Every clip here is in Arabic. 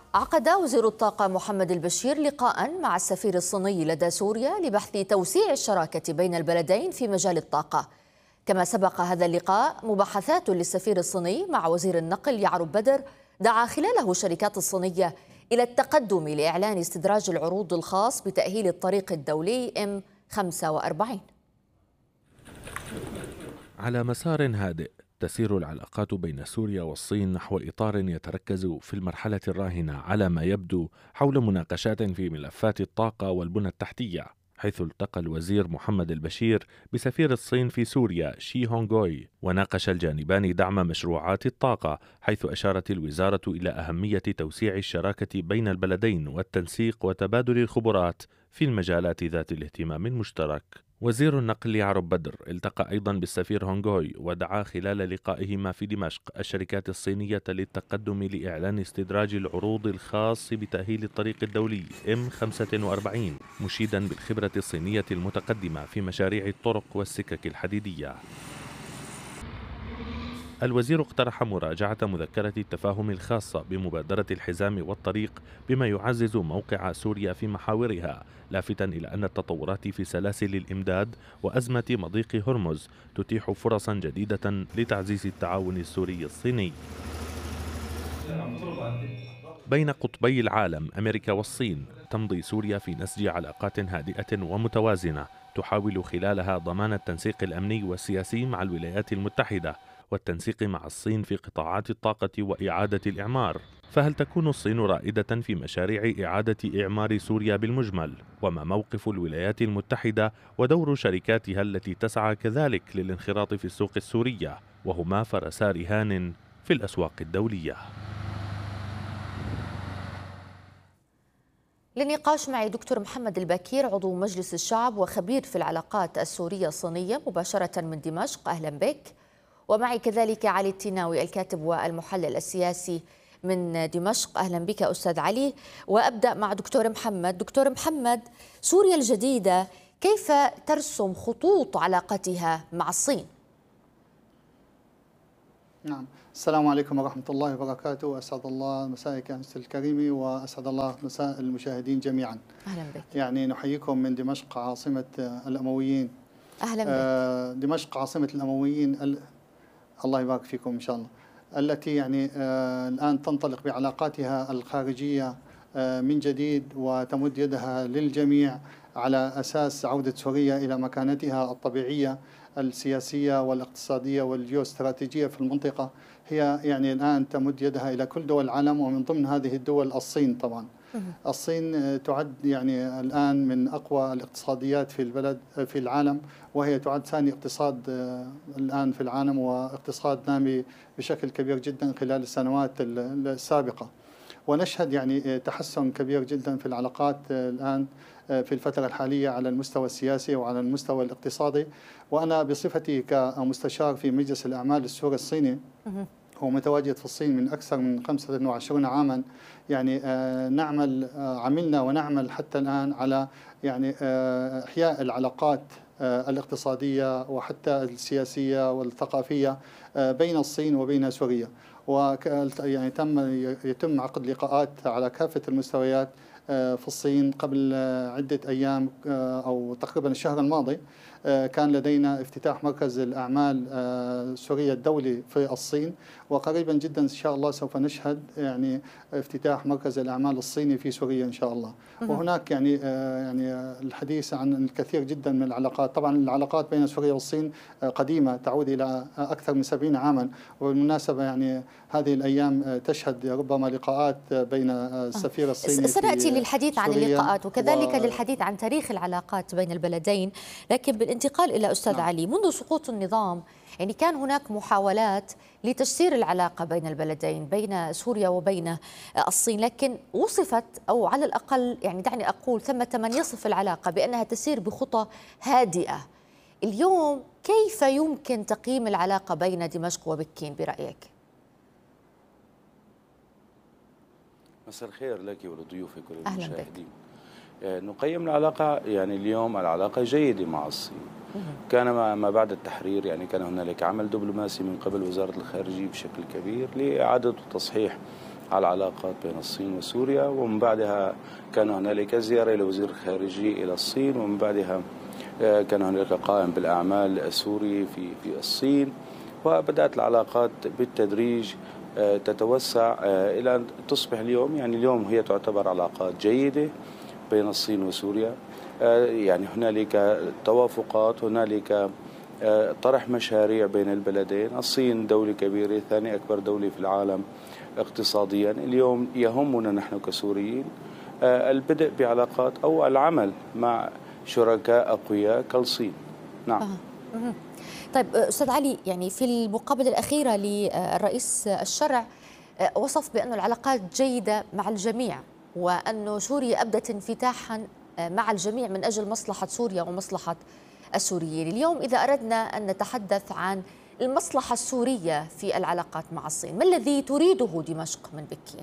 عقد وزير الطاقة محمد البشير لقاء مع السفير الصيني لدى سوريا لبحث توسيع الشراكة بين البلدين في مجال الطاقة. كما سبق هذا اللقاء مباحثات للسفير الصيني مع وزير النقل يعرب بدر دعا خلاله الشركات الصينية إلى التقدم لإعلان استدراج العروض الخاص بتأهيل الطريق الدولي M45. على مسار هادئ تسير العلاقات بين سوريا والصين نحو إطار يتركز في المرحلة الراهنة على ما يبدو حول مناقشات في ملفات الطاقة والبنى التحتية، حيث التقى الوزير محمد البشير بسفير الصين في سوريا شي هونغوي، وناقش الجانبان دعم مشروعات الطاقة، حيث أشارت الوزارة إلى أهمية توسيع الشراكة بين البلدين والتنسيق وتبادل الخبرات في المجالات ذات الاهتمام المشترك. وزير النقل يعرب بدر التقى أيضا بالسفير هونغوي ودعا خلال لقائهما في دمشق الشركات الصينية للتقدم لإعلان استدراج العروض الخاص بتأهيل الطريق الدولي M45، مشيدا بالخبرة الصينية المتقدمة في مشاريع الطرق والسكك الحديدية. الوزير اقترح مراجعة مذكرة التفاهم الخاصة بمبادرة الحزام والطريق بما يعزز موقع سوريا في محاورها، لافتا إلى أن التطورات في سلاسل الإمداد وأزمة مضيق هرمز تتيح فرصا جديدة لتعزيز التعاون السوري الصيني. بين قطبي العالم أمريكا والصين تمضي سوريا في نسج علاقات هادئة ومتوازنة تحاول خلالها ضمان التنسيق الأمني والسياسي مع الولايات المتحدة والتنسيق مع الصين في قطاعات الطاقة وإعادة الإعمار. فهل تكون الصين رائدة في مشاريع إعادة إعمار سوريا بالمجمل؟ وما موقف الولايات المتحدة ودور شركاتها التي تسعى كذلك للانخراط في السوق السورية، وهما فرسا رهان في الأسواق الدولية؟ للنقاش معي دكتور محمد البكير عضو مجلس الشعب وخبير في العلاقات السورية الصينية مباشرة من دمشق، أهلا بك. ومعي كذلك علي التيناوي الكاتب والمحلل السياسي من دمشق، أهلا بك أستاذ علي. وأبدأ مع دكتور محمد. دكتور محمد، سوريا الجديدة كيف ترسم خطوط علاقتها مع الصين؟ نعم، السلام عليكم ورحمة الله وبركاته. أسعد الله مساءك يا أستاذ الكريمي، وأسعد الله مساء المشاهدين جميعا. أهلا بك. يعني نحييكم من دمشق عاصمة الأمويين. أهلا بك. دمشق عاصمة الأمويين، الله يبارك فيكم إن شاء الله، التي يعني الآن تنطلق بعلاقاتها الخارجية من جديد وتمد يدها للجميع على أساس عودة سوريا إلى مكانتها الطبيعية السياسية والاقتصادية والجيوستراتيجية في المنطقة. هي يعني الآن تمد يدها إلى كل دول العالم، ومن ضمن هذه الدول الصين. طبعا الصين تعد يعني الآن من أقوى الاقتصاديات في العالم، وهي تعد ثاني اقتصاد الآن في العالم، واقتصاد نامي بشكل كبير جدا خلال السنوات السابقة. ونشهد يعني تحسن كبير جدا في العلاقات الآن في الفترة الحالية على المستوى السياسي وعلى المستوى الاقتصادي. وأنا بصفتي كمستشار في مجلس الأعمال السوري الصيني ومتواجد في الصين من أكثر من 25 عاما، يعني عملنا ونعمل حتى الآن على يعني إحياء العلاقات الاقتصادية وحتى السياسية والثقافية بين الصين وبين سوريا. ويعني يتم عقد لقاءات على كافة المستويات في الصين قبل عدة أيام أو تقريبا الشهر الماضي. كان لدينا افتتاح مركز الأعمال السورية الدولي في الصين، وقريبا جدا إن شاء الله سوف نشهد يعني افتتاح مركز الأعمال الصيني في سوريا إن شاء الله. وهناك يعني الحديث عن الكثير جدا من العلاقات. طبعا العلاقات بين سوريا والصين قديمة تعود إلى أكثر من 70 عاما، وبالمناسبة يعني هذه الأيام تشهد ربما لقاءات بين السفير الصيني. سنأتي للحديث عن اللقاءات وكذلك للحديث عن تاريخ العلاقات بين البلدين، لكن بالانتقال إلى أستاذ علي، منذ سقوط النظام يعني كان هناك محاولات لتجسير العلاقة بين البلدين، بين سوريا وبين الصين، لكن وصفت أو على الأقل يعني دعني أقول ثمة من يصف العلاقة بأنها تسير بخطى هادئة. اليوم كيف يمكن تقييم العلاقة بين دمشق وبكين برأيك؟ مساء الخير لك ولضيوفك وللمشاهدين. نقيم العلاقة يعني اليوم العلاقة جيدة مع الصين. كان ما بعد التحرير يعني كان هنالك عمل دبلوماسي من قبل وزارة الخارجية بشكل كبير لإعادة وتصحيح على العلاقات بين الصين وسوريا، ومن بعدها كان هنالك زيارة لوزير الخارجية إلى الصين، ومن بعدها كان هنالك قائم بالأعمال سوري في الصين، وبدأت العلاقات بالتدريج تتوسع إلى أن تصبح اليوم، يعني اليوم هي تعتبر علاقات جيدة بين الصين وسوريا. يعني هنالك توافقات، هنالك طرح مشاريع بين البلدين. الصين دولة كبيرة، ثاني أكبر دولة في العالم اقتصاديا. اليوم يهمنا نحن كسوريين البدء بعلاقات أو العمل مع شركاء أقوياء كالصين. نعم. طيب أستاذ علي، يعني في المقابلة الأخيرة للرئيس الشرع وصف بأن العلاقات جيدة مع الجميع، وأن سوريا أبدت انفتاحا مع الجميع من أجل مصلحة سوريا ومصلحة السوريين. اليوم إذا أردنا أن نتحدث عن المصلحة السورية في العلاقات مع الصين، ما الذي تريده دمشق من بكين؟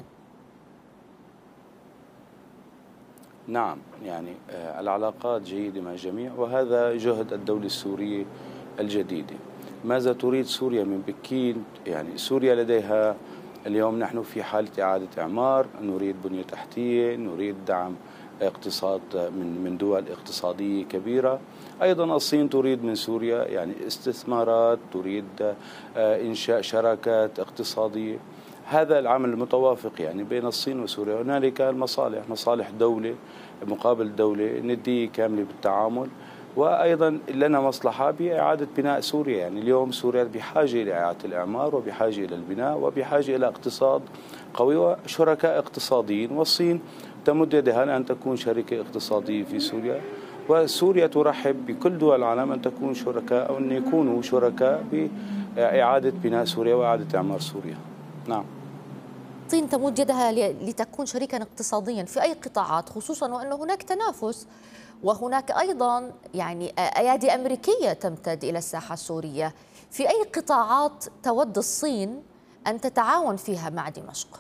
نعم، يعني العلاقات جيدة مع الجميع، وهذا جهد الدولة السورية الجديدة. ماذا تريد سوريا من بكين؟ يعني سوريا لديها اليوم، نحن في حالة إعادة إعمار، نريد بنية تحتية، نريد دعم اقتصاد من دول اقتصادية كبيرة. أيضا الصين تريد من سوريا يعني استثمارات، تريد إنشاء شراكات اقتصادية. هذا العمل المتوافق يعني بين الصين وسوريا. هنالك المصالح، مصالح دولة مقابل دولة، ندية كاملة بالتعامل، وأيضا لنا مصلحة بإعادة بناء سوريا. يعني اليوم سوريا بحاجة إلى إعادة الإعمار، وبحاجة إلى البناء، وبحاجة إلى اقتصاد قوي وشركاء اقتصاديين، والصين تمد يدها لأن تكون شركة اقتصادية في سوريا، وسوريا ترحب بكل دول العالم أن تكون شركاء أو أن يكونوا شركاء بإعادة بناء سوريا وإعادة إعمار سوريا. نعم. الصين تمد يدها لتكون شريكا اقتصاديا في أي قطاعات، خصوصا وأن هناك تنافس، وهناك أيضا يعني أيادي أمريكية تمتد إلى الساحة السورية. في أي قطاعات تود الصين أن تتعاون فيها مع دمشق؟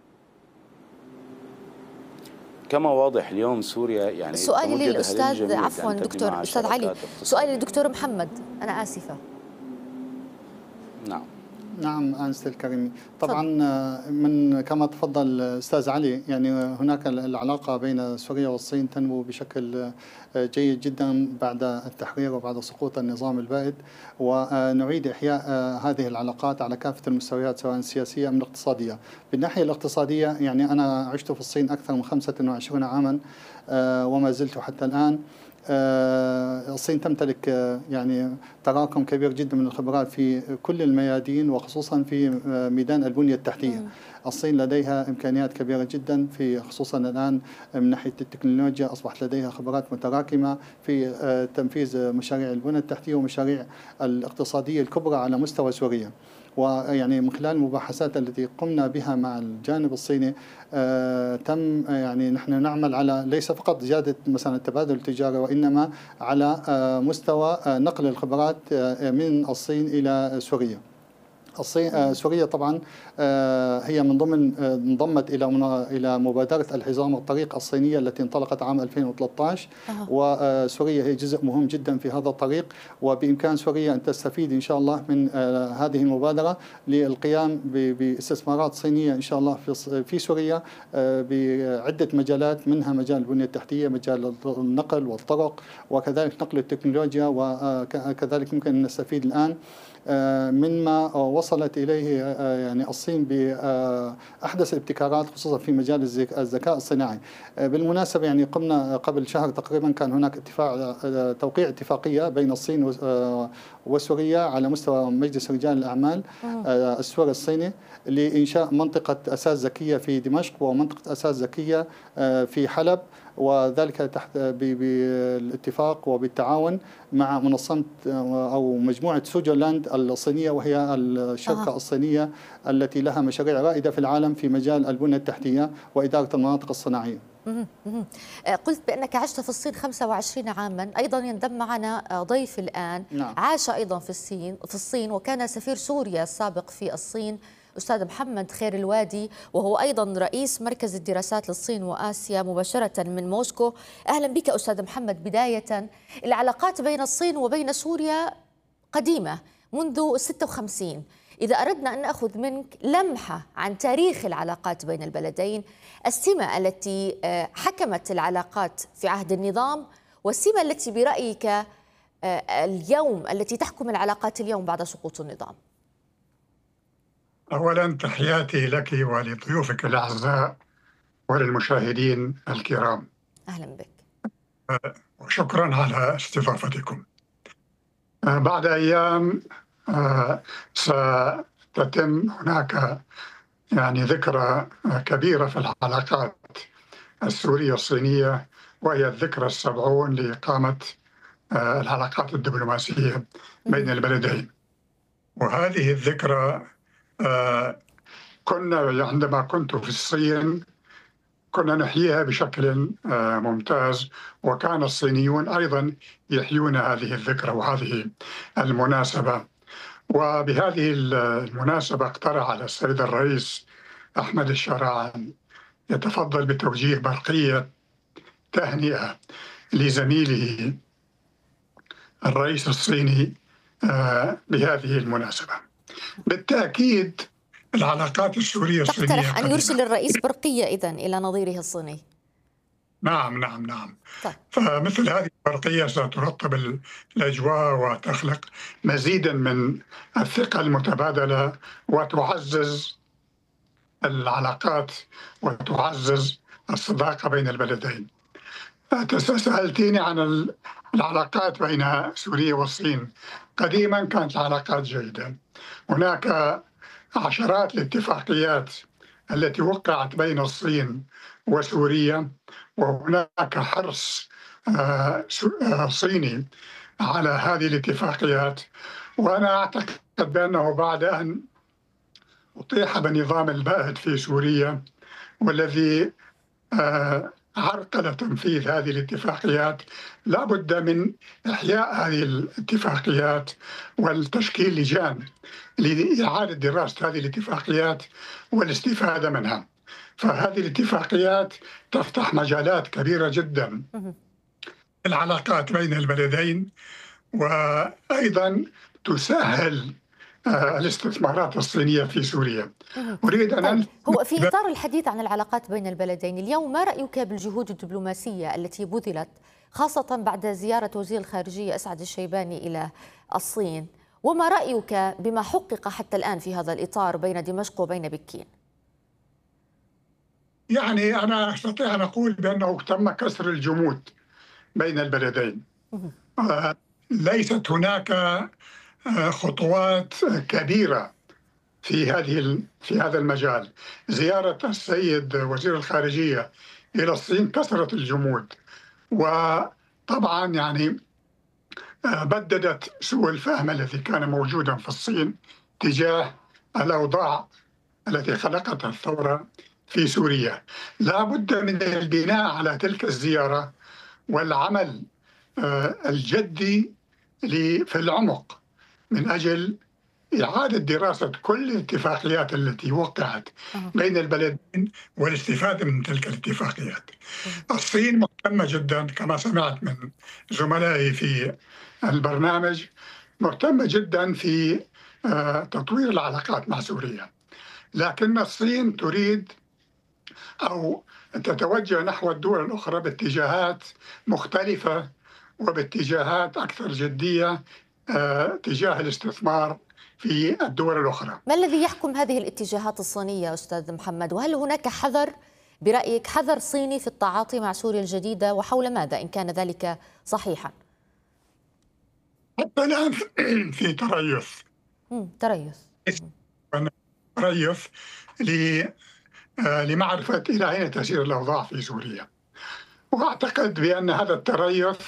كما واضح اليوم سوريا يعني سؤالي للأستاذ، عفوا دكتور أستاذ علي، سؤالي للدكتور محمد، أنا آسفة. نعم. نعم أنستي الكريمي، طبعا من كما تفضل أستاذ علي، يعني هناك العلاقة بين سوريا والصين تنمو بشكل جيد جدا بعد التحرير وبعد سقوط النظام البائد، ونعيد إحياء هذه العلاقات على كافة المستويات سواء السياسية أم الاقتصادية. بالناحية الاقتصادية يعني أنا عشت في الصين أكثر من 25 عاما وما زلت حتى الآن. الصين تمتلك يعني تراكم كبير جدا من الخبرات في كل الميادين، وخصوصا في ميدان البنية التحتية. الصين لديها إمكانيات كبيرة جدا في خصوصا الآن من ناحية التكنولوجيا، أصبحت لديها خبرات متراكمة في تنفيذ مشاريع البنية التحتية ومشاريع الاقتصادية الكبرى على مستوى سوريا. ويعني من خلال المباحثات التي قمنا بها مع الجانب الصيني تم يعني نحن نعمل على ليس فقط زيادة مثلا التبادل التجاري، وإنما على مستوى نقل الخبرات من الصين إلى سوريا. سوريا طبعا هي من ضمن انضمت الى مبادره الحزام الطريق الصينيه التي انطلقت عام 2013 وسوريا هي جزء مهم جدا في هذا الطريق، وبامكان سوريا ان تستفيد ان شاء الله من هذه المبادره للقيام باستثمارات صينيه ان شاء الله في سوريا بعده مجالات، منها مجال البنيه التحتيه، مجال النقل والطرق، وكذلك نقل التكنولوجيا، وكذلك ممكن ان نستفيد الان مما وصلت إليه يعني الصين بأحدث الابتكارات خصوصا في مجال الذكاء الصناعي. بالمناسبة يعني قمنا قبل شهر تقريبا كان هناك توقيع اتفاقية بين الصين وسوريا على مستوى مجلس رجال الأعمال السوري الصيني لإنشاء منطقة أساس ذكية في دمشق ومنطقة أساس ذكية في حلب، وذلك تحت بالاتفاق وبالتعاون مع منظمة أو مجموعة سوجولاند الصينية، وهي الشركة الصينية التي لها مشاريع رائدة في العالم في مجال البنية التحتية وإدارة المناطق الصناعية. قلت بأنك عشت في الصين 25 عاما، أيضا ينضم معنا ضيف الآن نعم. عاش أيضا في الصين وكان سفير سوريا السابق في الصين، أستاذ محمد خير الوادي، وهو أيضا رئيس مركز الدراسات للصين وآسيا مباشرة من موسكو. أهلا بك أستاذ محمد. بداية، العلاقات بين الصين وبين سوريا قديمة منذ 56، إذا أردنا أن نأخذ منك لمحة عن تاريخ العلاقات بين البلدين، السمة التي حكمت العلاقات في عهد النظام والسمة التي برأيك اليوم التي تحكم العلاقات اليوم بعد سقوط النظام. أولا تحياتي لك ولضيوفك الأعزاء وللمشاهدين الكرام. أهلا بك. وشكرا على استضافتكم. بعد أيام ستتم هناك ذكرى كبيرة في العلاقات السورية الصينية، وهي الذكرى 70 لإقامة العلاقات الدبلوماسية بين البلدين. وهذه الذكرى كنا عندما كنت في الصين كنا نحييها بشكل ممتاز، وكان الصينيون أيضا يحيون هذه الذكرى وهذه المناسبة. وبهذه المناسبة اقترح على السيد الرئيس أحمد الشارع أن يتفضل بتوجيه برقية تهنئة لزميله الرئيس الصيني بهذه المناسبة. بالتأكيد العلاقات السورية الصينية تقترح أن يرسل الرئيس برقية إذن إلى نظيره الصيني. نعم. طيب. فمثل هذه البرقية سترطب الأجواء وتخلق مزيدا من الثقة المتبادلة وتعزز العلاقات وتعزز الصداقة بين البلدين. سألتيني عن العلاقات بين سوريا والصين. قديما كانت العلاقات جيدة، هناك عشرات الاتفاقيات التي وقعت بين الصين وسوريا، وهناك حرص صيني على هذه الاتفاقيات. وأنا أعتقد بأنه بعد أن أطيح بالنظام البائد في سوريا والذي عرقل تنفيذ هذه الاتفاقيات، لا بد من إحياء هذه الاتفاقيات والتشكيل لجان لإعادة دراسة هذه الاتفاقيات والاستفادة منها. فهذه الاتفاقيات تفتح مجالات كبيرة جدا العلاقات بين البلدين، وأيضا تسهل الاستثمارات الصينية في سوريا. أريد أن هو في إطار الحديث عن العلاقات بين البلدين اليوم، ما رأيك بالجهود الدبلوماسية التي بذلت خاصة بعد زيارة وزير الخارجية أسعد الشيباني إلى الصين؟ وما رأيك بما حقق حتى الآن في هذا الإطار بين دمشق وبين بكين؟ أنا أستطيع أن أقول بأنه تم كسر الجمود بين البلدين. ليست هناك خطوات كبيرة في هذا المجال. زيارة السيد وزير الخارجية إلى الصين كسرت الجمود، وطبعا بددت سوء الفهم الذي كان موجودا في الصين تجاه الأوضاع التي خلقتها الثورة في سوريا. لا بد من البناء على تلك الزيارة والعمل الجدي في العمق من أجل إعادة دراسة كل الاتفاقيات التي وقعت بين البلدين والاستفادة من تلك الاتفاقيات. الصين مهتمة جدا كما سمعت من زملائي في البرنامج، مهتمة جدا في تطوير العلاقات مع سوريا، لكن الصين تريد أو تتوجه نحو الدول الأخرى باتجاهات مختلفة وباتجاهات أكثر جدية تجاه الاستثمار في الدول الأخرى. ما الذي يحكم هذه الاتجاهات الصينية أستاذ محمد؟ وهل هناك حذر برأيك، حذر صيني في التعاطي مع سوريا الجديدة، وحول ماذا إن كان ذلك صحيحا؟ حتى الآن في تريث لمعرفة إلى أين تسير الأوضاع في سوريا. وأعتقد بأن هذا التريث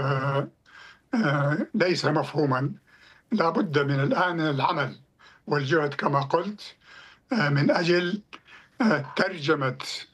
ليس مفهوما. لا بد من الآن العمل والجهد كما قلت من أجل ترجمة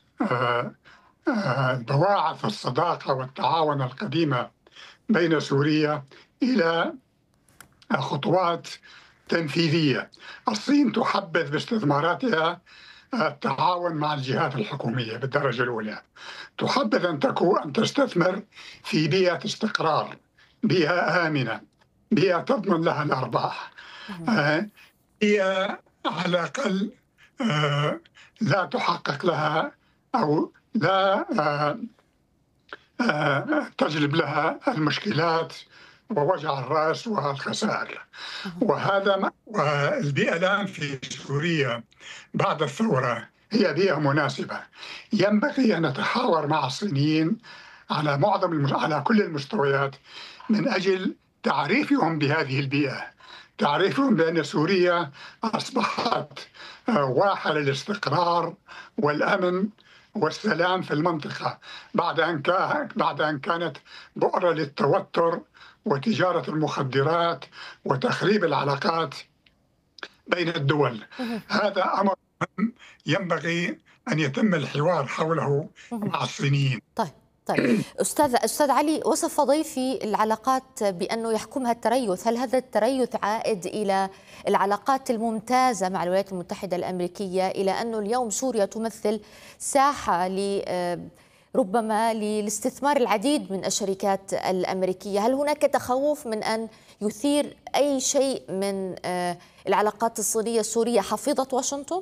بواعث الصداقة والتعاون القديمة بين سوريا إلى خطوات تنفيذية. الصين تحبذ باستثماراتها التعاون مع الجهات الحكومية بالدرجة الأولى، تحبذ أن تستثمر في بيئة استقرار، بيئة آمنة، بيئة تضمن لها الأرباح. هي على الأقل لا تحقق لها أو لا تجلب لها المشكلات ووجع الرأس والخسائر. والبيئة الآن في سوريا بعد الثورة هي بيئة مناسبة. ينبغي أن نتحاور مع الصينيين على على كل المستويات من أجل تعريفهم بهذه البيئة، تعريفهم بأن سوريا أصبحت واحة للاستقرار والأمن والسلام في المنطقة بعد أن كانت بؤرة للتوتر وتجارة المخدرات وتخريب العلاقات بين الدول. هذا أمر ينبغي أن يتم الحوار حوله مع الصينيين. طيب أستاذ علي، وصف ضيفي العلاقات بأنه يحكمها التريث، هل هذا التريث عائد إلى العلاقات الممتازة مع الولايات المتحدة الأمريكية، إلى أنه اليوم سوريا تمثل ساحة ربما للاستثمار العديد من الشركات الأمريكية؟ هل هناك تخوف من أن يثير أي شيء من العلاقات الصينية السورية حفيظة واشنطن؟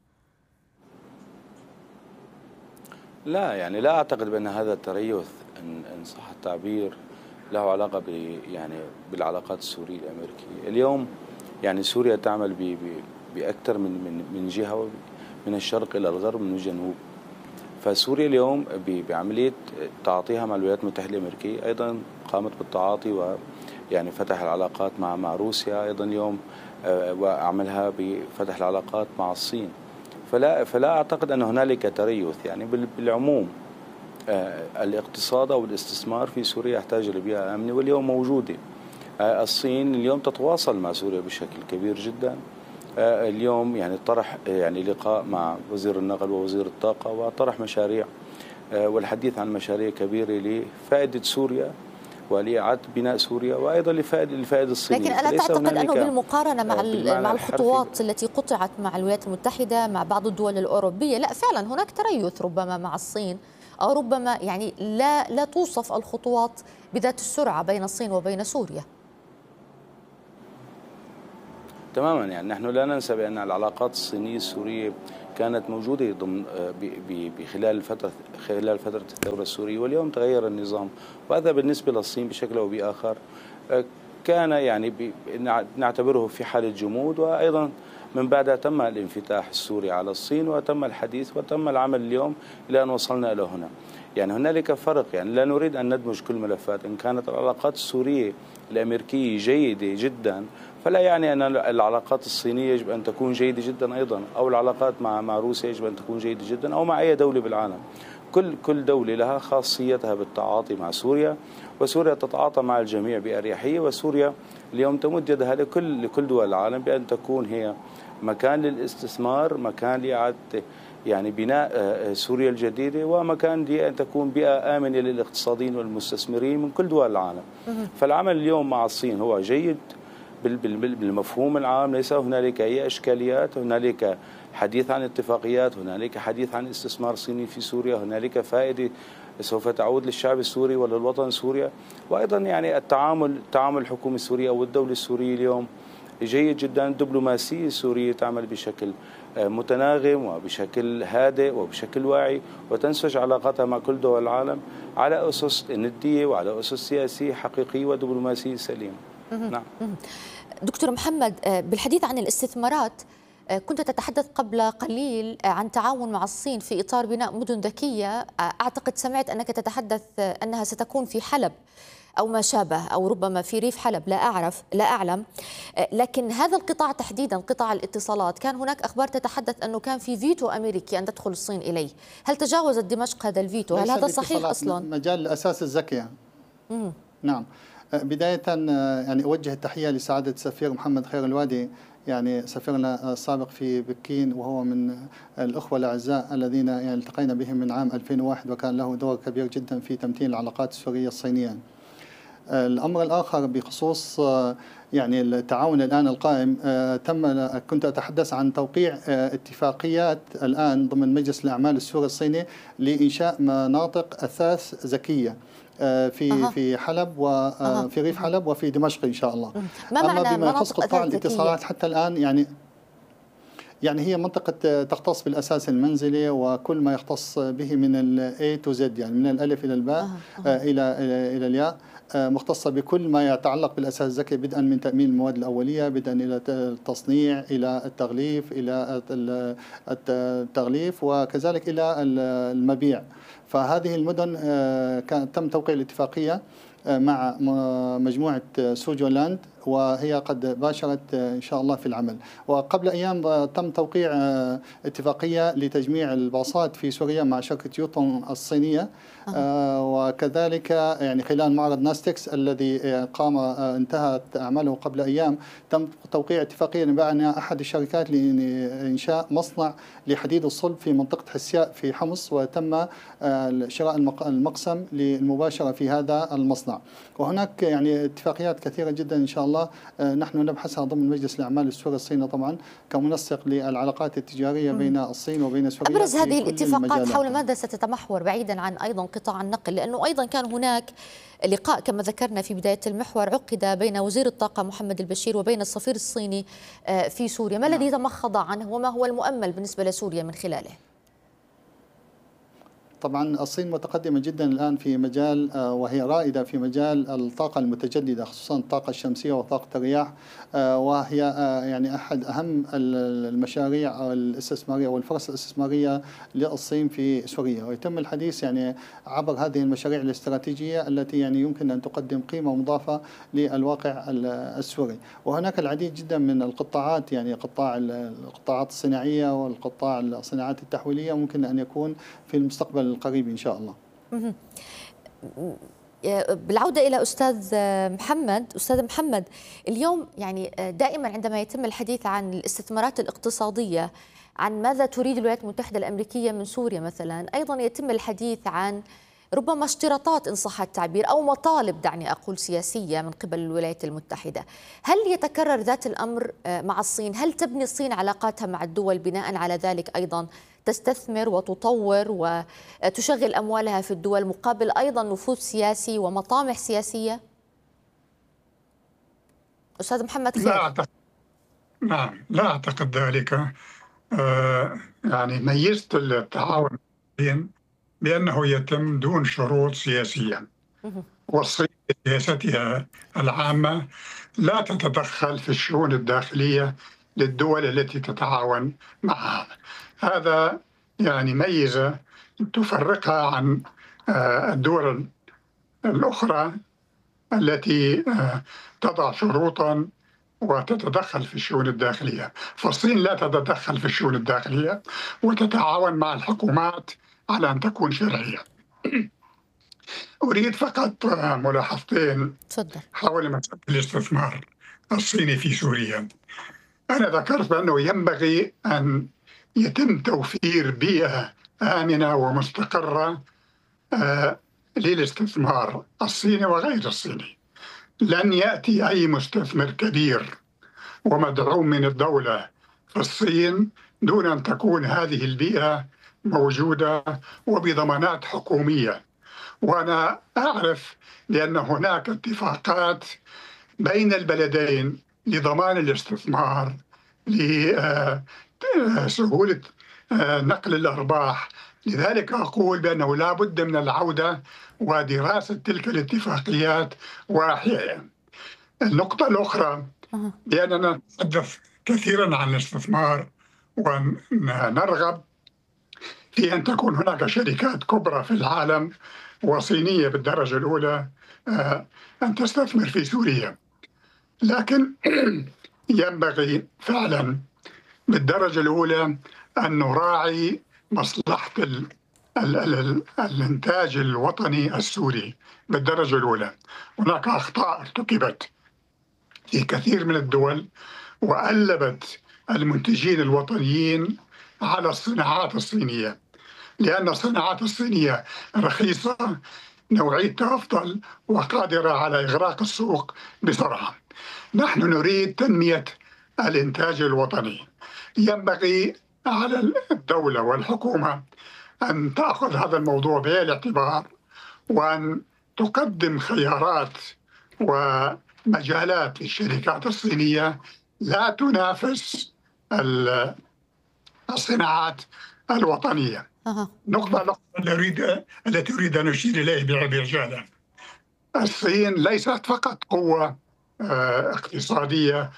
لا، يعني لا أعتقد بأن هذا التريث إن صح التعبير له علاقة بالعلاقات السورية الأمريكية. اليوم يعني سوريا تعمل بأكثر من جهة، من الشرق إلى الغرب من الجنوب. فسوريا اليوم بعملية تعاطيها مع الولايات المتحدة الأمريكية أيضا قامت بالتعاطي، ويعني فتح العلاقات مع روسيا أيضا اليوم، وعملها بفتح العلاقات مع الصين. فلا أعتقد أن هنالك تريث. يعني بالعموم الاقتصاد أو الاستثمار في سوريا يحتاج لبيئة آمنة، واليوم موجودة. الصين اليوم تتواصل مع سوريا بشكل كبير جدا. اليوم يعني طرح لقاء مع وزير النقل ووزير الطاقة، وطرح مشاريع والحديث عن مشاريع كبيرة لفائدة سوريا ولإعادة بناء سوريا، وأيضا لفائدة الصين. لكن ألا تعتقد أنه بالمقارنة مع الخطوات التي قطعت مع الولايات المتحدة مع بعض الدول الأوروبية، لا فعلا هناك تريث ربما مع الصين، أو ربما يعني لا توصف الخطوات بذات السرعة بين الصين وبين سوريا؟ تماما. يعني نحن لا ننسى بأن العلاقات الصينية السورية كانت موجودة ضمن خلال فترة الثورة السورية، واليوم تغير النظام، وهذا بالنسبة للصين بشكل أو بآخر كان يعني نعتبره في حالة جمود. وأيضا من بعدها تم الانفتاح السوري على الصين، وتم الحديث وتم العمل اليوم إلى أن وصلنا إلى هنا. يعني هنالك فرق، يعني لا نريد أن ندمج كل الملفات. إن كانت العلاقات السورية الأمريكية جيدة جدا، فلا يعني أن العلاقات الصينية يجب أن تكون جيدة جدا أيضا، أو العلاقات مع روسيا يجب أن تكون جيدة جدا، أو مع أي دولة بالعالم. كل دولة لها خاصيتها بالتعاطي مع سوريا، وسوريا تتعاطى مع الجميع بأريحية. وسوريا اليوم تمد يدها لكل دول العالم بأن تكون هي مكان للاستثمار، مكان لإعادة يعني بناء سوريا الجديدة، ومكان لأن تكون بيئة آمنة للاقتصاديين والمستثمرين من كل دول العالم. فالعمل اليوم مع الصين هو جيد بالمفهوم العام، ليس هنالك أي إشكاليات. هنالك حديث عن اتفاقيات، هنالك حديث عن استثمار صيني في سوريا، هنالك فائدة سوف تعود للشعب السوري وللوطن سوريا. وأيضا يعني التعامل الحكومة السورية أو الدولة السورية اليوم جيد جدا. الدبلوماسية السورية تعمل بشكل متناغم وبشكل هادئ وبشكل واعي، وتنسج علاقاتها مع كل دول العالم على أسس ندية وعلى أسس سياسية حقيقية ودبلوماسية سليمة. نعم. دكتور محمد، بالحديث عن الاستثمارات، كنت تتحدث قبل قليل عن تعاون مع الصين في إطار بناء مدن ذكية. أعتقد سمعت أنك تتحدث أنها ستكون في حلب أو ما شابه، أو ربما في ريف حلب، لا أعلم. لكن هذا القطاع تحديدا، قطاع الاتصالات، كان هناك أخبار تتحدث أنه كان في فيتو أمريكي أن تدخل الصين إليه. هل تجاوزت دمشق هذا الفيتو؟ هل هذا صحيح أصلا؟ مجال الأساس الذكية. نعم. بداية يعني أوجه التحية لسعادة السفير محمد خير الوادي، يعني سفيرنا السابق في بكين، وهو من الأخوة الأعزاء الذين يعني التقينا بهم من عام 2001، وكان له دور كبير جدا في تمتين العلاقات السورية الصينية. الأمر الآخر بخصوص يعني التعاون الآن القائم، كنت أتحدث عن توقيع اتفاقيات الآن ضمن مجلس الأعمال السوري الصيني لإنشاء مناطق أثاث ذكية في حلب وفي ريف حلب وفي دمشق إن شاء الله. أما بما يخص قطاع الاتصالات حتى الآن يعني يعني هي منطقة تختص بالأساس المنزلي وكل ما يختص به من ال A to Z، يعني من الألف إلى الباء إلى الياء، مختصة بكل ما يتعلق بالأساس الذكي، بدءا من تأمين المواد الأولية، بدءا إلى التصنيع، إلى التغليف، إلى التغليف، وكذلك إلى المبيع. فهذه المدن تم توقيع الاتفاقية مع مجموعة سوجولاند، وهي قد باشرت إن شاء الله في العمل. وقبل أيام تم توقيع اتفاقية لتجميع الباصات في سوريا مع شركة يوتون الصينية. وكذلك يعني خلال معرض ناستكس الذي انتهت أعماله قبل أيام، تم توقيع اتفاقية بين أحد الشركات لإنشاء مصنع لحديد الصلب في منطقة حسياء في حمص، وتم شراء المقسم للمباشرة في هذا المصنع. وهناك يعني اتفاقيات كثيرة جدا إن شاء الله نحن نبحثها ضمن مجلس الأعمال السوري الصيني، طبعا كمنسق للعلاقات التجارية بين الصين وبين سوريا. أبرز هذه الاتفاقات حول ماذا ستتمحور بعيدا عن أيضا قطاع النقل؟ لأنه أيضا كان هناك لقاء كما ذكرنا في بداية المحور عقد بين وزير الطاقة محمد البشير وبين السفير الصيني في سوريا، ما الذي تمخض عنه وما هو المؤمل بالنسبة لسوريا من خلاله؟ طبعا الصين متقدمة جدا الآن في مجال، وهي رائدة في مجال الطاقة المتجددة، خصوصا الطاقة الشمسية وطاقة الرياح، وهي يعني أحد أهم المشاريع الاستثمارية والفرص الاستثمارية للصين في سوريا. ويتم الحديث يعني عبر هذه المشاريع الاستراتيجية التي يعني يمكن أن تقدم قيمة مضافة للواقع السوري. وهناك العديد جدا من القطاعات، يعني القطاعات الصناعية والقطاع الصناعات التحويلية ممكن أن يكون في المستقبل القريب إن شاء الله. بالعودة إلى أستاذ محمد، اليوم يعني دائما عندما يتم الحديث عن الاستثمارات الاقتصادية، عن ماذا تريد الولايات المتحدة الأمريكية من سوريا مثلا، أيضا يتم الحديث عن ربما اشتراطات إن صح التعبير أو مطالب، دعني أقول سياسية من قبل الولايات المتحدة. هل يتكرر ذات الأمر مع الصين؟ هل تبني الصين علاقاتها مع الدول بناء على ذلك أيضا تستثمر وتطور وتشغل أموالها في الدول مقابل أيضا نفوذ سياسي ومطامح سياسية؟ أستاذ محمد خير. لا أعتقد ذلك. يعني ميزت التعاون بأنه يتم دون شروط سياسية، والصين بسياستها العامة لا تتدخل في الشؤون الداخلية للدول التي تتعاون معها. هذا يعني ميزة تفرقها عن الدول الأخرى التي تضع شروطا وتتدخل في الشؤون الداخلية. فالصين لا تتدخل في الشؤون الداخلية وتتعاون مع الحكومات على أن تكون شرعية. أريد فقط ملاحظتين حول مسألة الاستثمار الصيني في سوريا. أنا ذكرت بأنه ينبغي أن يتم توفير بيئة آمنة ومستقرة للاستثمار الصيني وغير الصيني. لن يأتي أي مستثمر كبير ومدعوم من الدولة في الصين دون أن تكون هذه البيئة موجودة وبضمانات حكومية. وأنا أعرف بأن هناك اتفاقات بين البلدين لضمان الاستثمار، لسهولة نقل الأرباح. لذلك أقول بأنه لا بد من العودة ودراسة تلك الاتفاقيات وإحيائها. النقطة الأخرى بأننا نتحدث كثيرا عن الاستثمار ونرغب في أن تكون هناك شركات كبرى في العالم وصينية بالدرجة الأولى أن تستثمر في سوريا، لكن ينبغي فعلا بالدرجة الأولى أن نراعي مصلحة الإنتاج الوطني السوري بالدرجة الأولى. هناك أخطاء ارتكبت في كثير من الدول وألبت المنتجين الوطنيين على الصناعات الصينية، لأن الصناعات الصينية رخيصة، نوعيتها أفضل وقادرة على إغراق السوق بسرعة. نحن نريد تنمية الإنتاج الوطني. ينبغي على الدولة والحكومة أن تأخذ هذا الموضوع بعين الاعتبار وأن تقدم خيارات ومجالات للشركات الصينية لا تنافس الصناعات الوطنية. نقطة التي أريد أن أشير إليه بعجالة. الصين ليست فقط قوة اقتصادية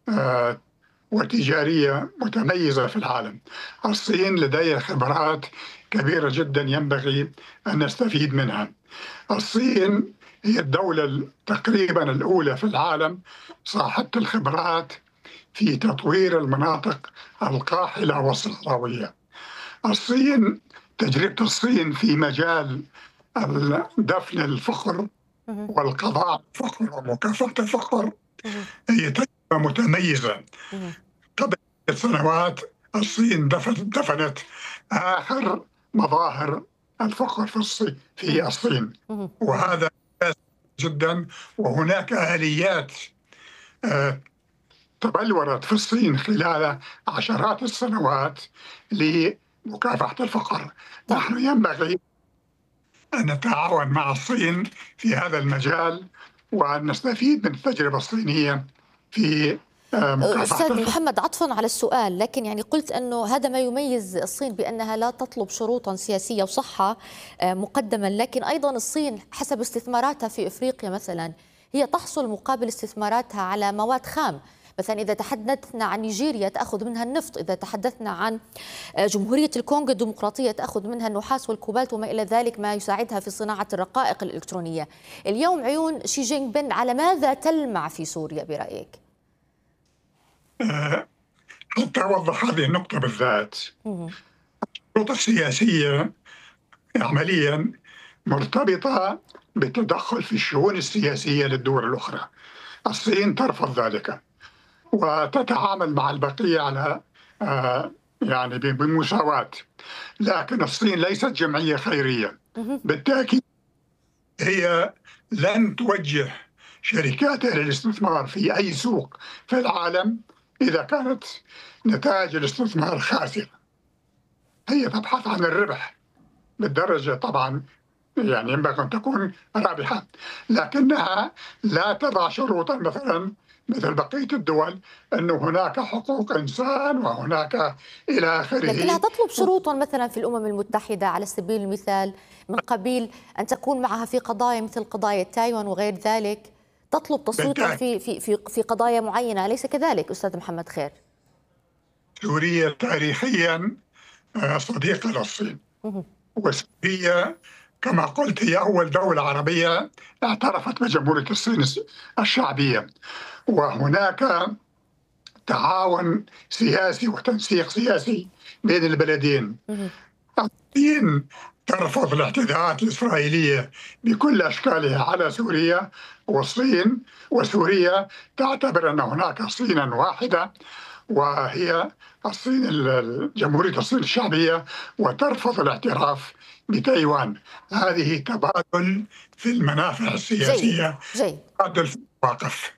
وتجارية متميزة في العالم. الصين لديها خبرات كبيرة جدا ينبغي أن نستفيد منها. الصين هي الدولة تقريبا الأولى في العالم صاحبة الخبرات في تطوير المناطق القاحلة والصحراوية. الصين، تجربة الصين في مجال دفن الفقر والقضاء على الفقر ومكافحة الفقر هي تجربة متميزة. قبل سنوات الصين دفنت آخر مظاهر الفقر في الصين، وهذا جدا. وهناك آليات تبلورت في الصين خلال عشرات السنوات لمكافحة الفقر. نحن ينبغي أن نتعاون مع الصين في هذا المجال وأن نستفيد من التجربة الصينية في أستاذ محمد، عطفا على السؤال، لكن يعني قلت أنه هذا ما يميز الصين بأنها لا تطلب شروطا سياسية وصحة مقدما، لكن أيضا الصين حسب استثماراتها في إفريقيا مثلا هي تحصل مقابل استثماراتها على مواد خام. مثلا إذا تحدثنا عن نيجيريا تأخذ منها النفط، إذا تحدثنا عن جمهورية الكونغو الديمقراطية تأخذ منها النحاس والكوبالت وما إلى ذلك ما يساعدها في صناعة الرقائق الإلكترونية. اليوم عيون شي جين بين على ماذا تلمع في سوريا برأيك؟ حتى أوضح هذه النقطة بالذات، الشروط السياسية عمليا مرتبطة بالتدخل في الشؤون السياسية للدول الأخرى. الصين ترفض ذلك وتتعامل مع البقية على يعني بمساواة، لكن الصين ليست جمعية خيرية. بالتأكيد هي لن توجه شركاتها للاستثمار في أي سوق في العالم إذا كانت نتائج الاستثمار خاسرة. هي تبحث عن الربح بالدرجة، طبعا يعني ينبغي أن تكون رابحة، لكنها لا تضع شروطا مثلا مثل بقية الدول أنه هناك حقوق إنسان وهناك إلى آخره. لكنها تطلب شروطا مثلا في الأمم المتحدة على سبيل المثال من قبيل أن تكون معها في قضايا مثل قضايا تايوان وغير ذلك، تطلب تصويتا في قضايا معينة، أليس كذلك أستاذ محمد خير؟ سوريا تاريخيا صديقة للصين، وسوريا كما قلت هي أول دولة عربية اعترفت بجمهورية الصين الشعبية، وهناك تعاون سياسي وتنسيق سياسي بين البلدين. الصين ترفض الاعتداءات الإسرائيلية بكل أشكالها على سوريا، والصين وسوريا تعتبر أن هناك صينا واحدة وهي الصين جمهورية الصين الشعبية، وترفض الاعتراف بتايوان. هذه تبادل في المنافع السياسية، تبادل في المواقف.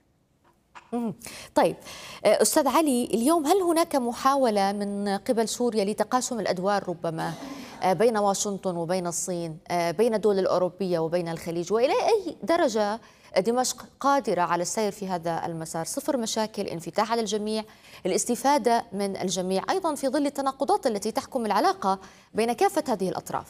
طيب أستاذ علي، اليوم هل هناك محاولة من قبل سوريا لتقاسم الأدوار ربما بين واشنطن وبين الصين، بين الدول الأوروبية وبين الخليج، وإلى أي درجة دمشق قادرة على السير في هذا المسار؟ صفر مشاكل، انفتاح على الجميع، الاستفادة من الجميع، أيضا في ظل التناقضات التي تحكم العلاقة بين كافة هذه الأطراف.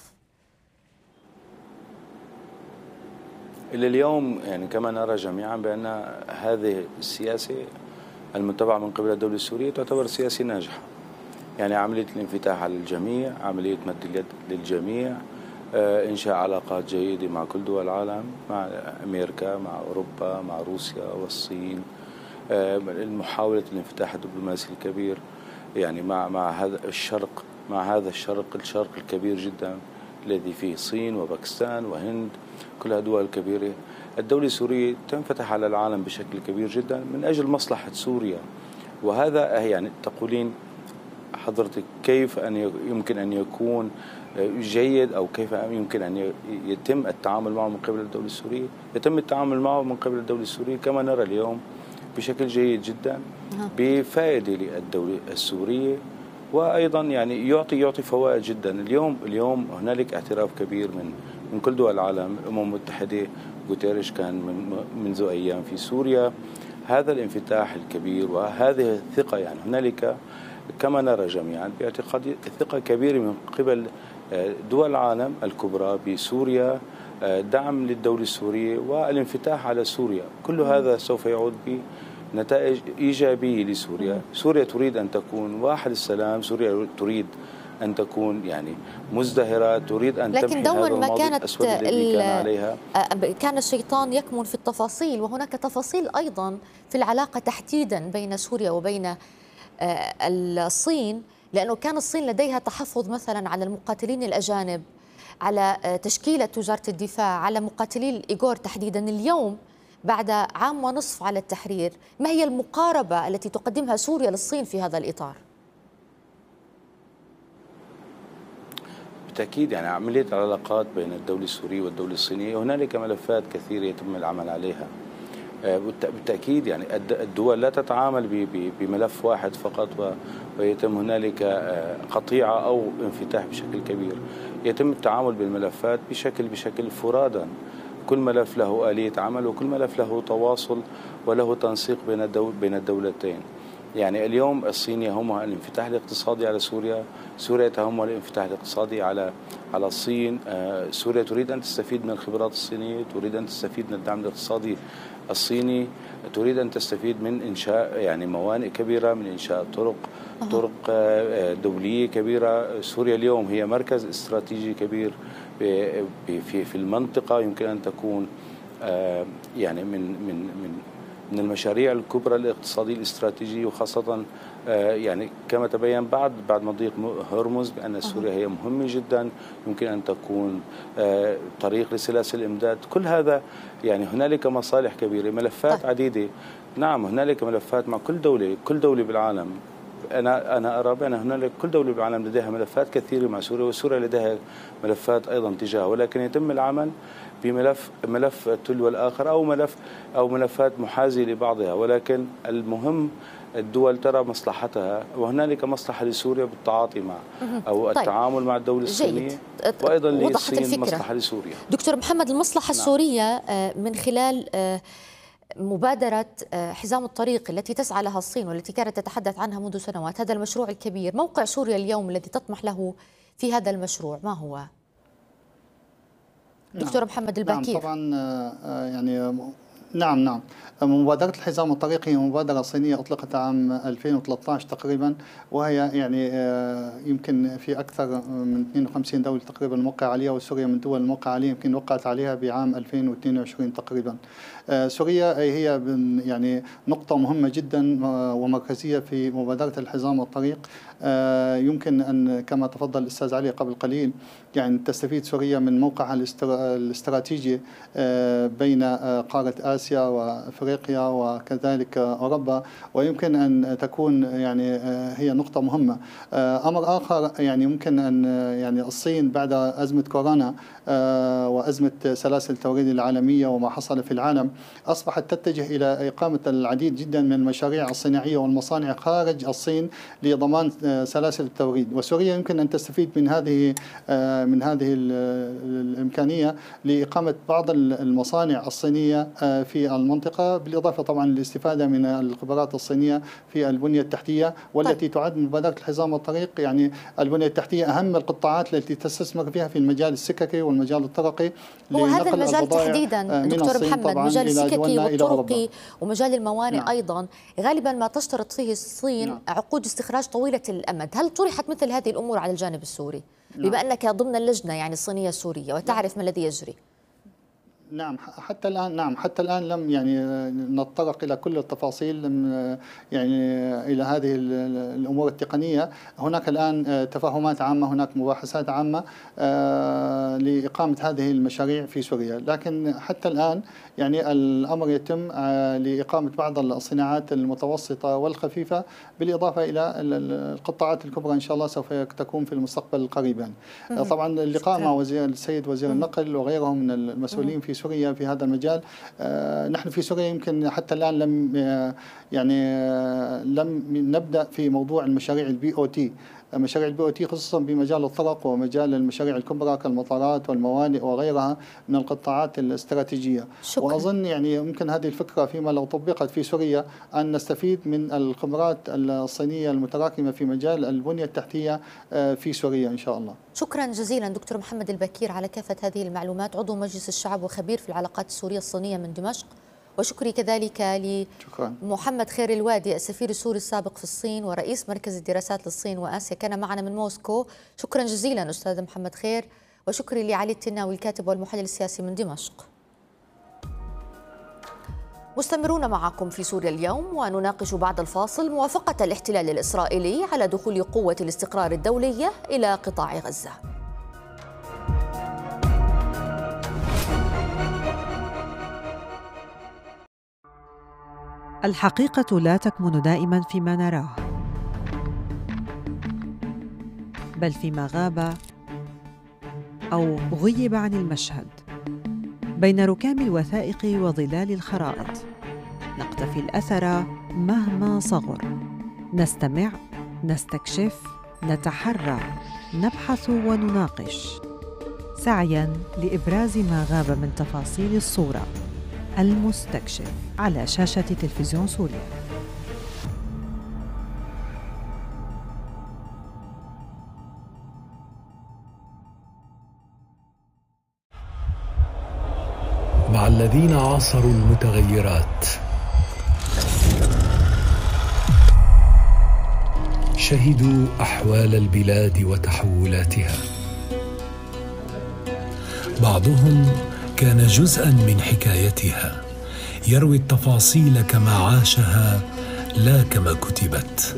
إلى اليوم يعني كما نرى جميعا بأن هذه السياسة المتبعة من قبل الدولة السورية تعتبر سياسة ناجحة. يعني عملية الانفتاح على الجميع، عملية مد اليد للجميع، إنشاء علاقات جيدة مع كل دول العالم، مع أمريكا، مع أوروبا، مع روسيا والصين، محاولة الانفتاح الدبلوماسي الكبير يعني مع هذا الشرق، الشرق الكبير جدا الذي فيه الصين وباكستان وهند، كلها دول كبيرة. الدولة السورية تنفتح على العالم بشكل كبير جدا من أجل مصلحة سوريا. وهذا يعني تقولين حضرتك كيف يمكن أن يكون جيد أو كيف يمكن أن يتم التعامل معه من قبل الدولة السورية؟ يتم التعامل معه من قبل الدولة السورية كما نرى اليوم بشكل جيد جدا، بفائدة للدولة السورية، وأيضا يعني يعطي فوائد جدا. اليوم هنالك اعتراف كبير من كل دول العالم. الأمم المتحدة غوتيريش كان منذ أيام في سوريا. هذا الانفتاح الكبير وهذه الثقة، يعني هنالك كما نرى جميعا باعتقادي ثقة كبيرة من قبل دول العالم الكبرى بسوريا، دعم للدولة السورية والانفتاح على سوريا. كل هذا سوف يعود بنتائج إيجابية لسوريا. سوريا تريد أن تكون واحد السلام، سوريا تريد أن تكون يعني مزدهرة، تريد أن تمحي هذا الماضي الأسود الذي كان عليها. كان الشيطان يكمن في التفاصيل، وهناك تفاصيل أيضا في العلاقة تحديدا بين سوريا وبين الصين، لأنه كان الصين لديها تحفظ مثلا على المقاتلين الأجانب، على تشكيلة وزارة الدفاع، على مقاتلي الإيغور تحديدا. اليوم بعد عام ونصف على التحرير، ما هي المقاربة التي تقدمها سوريا للصين في هذا الإطار؟ بالتأكيد يعني عملية العلاقات بين الدولة السورية والدولة الصينية هنالك ملفات كثيرة يتم العمل عليها. بالتأكيد يعني الدول لا تتعامل بملف واحد فقط ويتم هنالك قطيعة أو انفتاح بشكل كبير. يتم التعامل بالملفات بشكل فرادا. كل ملف له آلية عمل، وكل ملف له تواصل وله تنسيق بين الدولتين. يعني اليوم الصين يهمها الانفتاح الاقتصادي على سوريا، سوريا تهمها الانفتاح الاقتصادي على الصين. سوريا تريد أن تستفيد من الخبرات الصينية، تريد أن تستفيد من الدعم الاقتصادي الصيني، تريد أن تستفيد من إنشاء يعني موانئ كبيرة، من إنشاء طرق دولية كبيرة. سوريا اليوم هي مركز استراتيجي كبير في المنطقة، يمكن أن تكون يعني من المشاريع الكبرى الاقتصادية الاستراتيجية، وخاصة يعني كما تبين بعد مضيق هرمز بأن سوريا هي مهمة جدا، يمكن أن تكون طريق لسلاسل الإمداد. كل هذا يعني هنالك مصالح كبيرة، ملفات عديدة. نعم هنالك ملفات مع كل دولة بالعالم. أنا أرى بأن هنالك كل دولة بالعالم لديها ملفات كثيرة مع سوريا، وسوريا لديها ملفات أيضا تجاهها، ولكن يتم العمل بملف تلو الآخر أو ملفات محاذية لبعضها. ولكن المهم الدول ترى مصلحتها، وهنالك مصلحة لسوريا بالتعاطي مع أو التعامل مع الدولة الصينية، وأيضا للصين مصلحة لسوريا. دكتور محمد، المصلحة السورية من خلال مبادرة حزام الطريق التي تسعى لها الصين والتي كانت تتحدث عنها منذ سنوات، هذا المشروع الكبير، موقع سوريا اليوم الذي تطمح له في هذا المشروع ما هو؟ دكتور محمد الباكير. نعم طبعا يعني نعم مبادرة الحزام الطريقي هي مبادرة صينية أطلقت عام 2013 تقريبا، وهي يعني يمكن في أكثر من 52 دولة تقريبا موقع عليها، وسوريا من دول الموقع عليها يمكن وقعت عليها بعام 2022 تقريبا. سوريا هي يعني نقطة مهمة جدا ومركزية في مبادرة الحزام والطريق. يمكن أن كما تفضل الأستاذ علي قبل قليل يعني تستفيد سوريا من موقعها الاستراتيجي بين قارة آسيا وأفريقيا وكذلك أوروبا، ويمكن أن تكون يعني هي نقطة مهمة. أمر آخر يعني يمكن أن يعني الصين بعد أزمة كورونا وأزمة سلاسل التوريد العالمية وما حصل في العالم أصبحت تتجه إلى إقامة العديد جدا من المشاريع الصناعية والمصانع خارج الصين لضمان سلاسل التوريد، وسوريا يمكن أن تستفيد من هذه الإمكانية لإقامة بعض المصانع الصينية في المنطقة، بالإضافة طبعا للاستفادة من الخبرات الصينية في البنية التحتية، والتي تعد مبادرة الحزام والطريق يعني البنية التحتية أهم القطاعات التي تستثمر فيها في المجال السككي والمجال الطرقي. وهذا المجال تحديدا دكتور محمد، مجال السككي والطرقي ومجال الموانئ أيضا غالبا ما تشترط فيه الصين عقود استخراج طويلة الأمد. هل طرحت مثل هذه الأمور على الجانب السوري بما أنك ضمن اللجنة يعني الصينية السورية وتعرف ما الذي يجري؟ نعم حتى الآن لم يعني نتطرق إلى كل التفاصيل يعني إلى هذه الأمور التقنية. هناك الآن تفاهمات عامة، هناك مباحثات عامة لإقامة هذه المشاريع في سوريا، لكن حتى الآن يعني الأمر يتم لإقامة بعض الصناعات المتوسطة والخفيفة، بالإضافة إلى القطاعات الكبرى إن شاء الله سوف تكون في المستقبل القريب. يعني طبعا اللقاء مع السيد وزير النقل وغيرهم من المسؤولين في سوريا في هذا المجال. نحن في سوريا يمكن حتى الآن لم نبدأ في موضوع المشاريع الBOT مشاريع البي أو تي خصوصا بمجال الطرق ومجال المشاريع الكبرى كالمطارات والموانئ وغيرها من القطاعات الاستراتيجية. شكرا. وأظن يعني يمكن هذه الفكرة فيما لو طبقت في سوريا أن نستفيد من الخبرات الصينية المتراكمة في مجال البنية التحتية في سوريا إن شاء الله. شكرا جزيلا دكتور محمد البكير على كافة هذه المعلومات، عضو مجلس الشعب وخبير في العلاقات السورية الصينية من دمشق. وشكري كذلك لمحمد خير الوادي السفير السوري السابق في الصين ورئيس مركز الدراسات للصين وآسيا، كان معنا من موسكو. شكرا جزيلا أستاذ محمد خير. وشكري لعلي التناوي الكاتب والمحلل السياسي من دمشق. مستمرون معكم في سوريا اليوم، ونناقش بعد الفاصل موافقة الاحتلال الإسرائيلي على دخول قوة الاستقرار الدولية إلى قطاع غزة. الحقيقة لا تكمن دائما فيما نراه، بل فيما غاب أو غيب عن المشهد بين ركام الوثائق وظلال الخرائط. نقتفي الأثر مهما صغر، نستمع، نستكشف، نتحرى، نبحث ونناقش، سعياً لإبراز ما غاب من تفاصيل الصورة. المستكشف على شاشة تلفزيون سوريا. مع الذين عاصروا المتغيرات، شهدوا أحوال البلاد وتحولاتها. بعضهم كان جزءاً من حكايتها، يروي التفاصيل كما عاشها لا كما كتبت.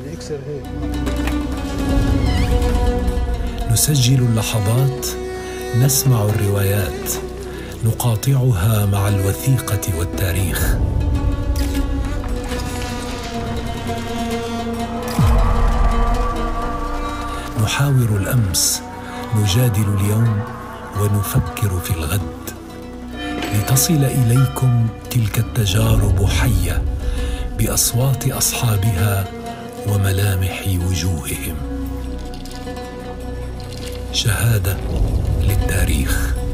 نسجل اللحظات، نسمع الروايات، نقاطعها مع الوثيقة والتاريخ. نحاور الأمس، نجادل اليوم، ونفكر في الغد، لتصل إليكم تلك التجارب حية بأصوات أصحابها وملامح وجوههم. شهادة للتاريخ.